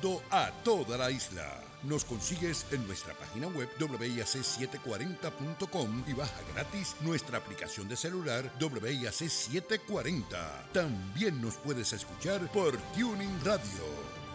llegando a toda la isla. Nos consigues en nuestra página web WIAC740.com y baja gratis nuestra aplicación de celular WIAC740. También nos puedes escuchar por Tuning Radio.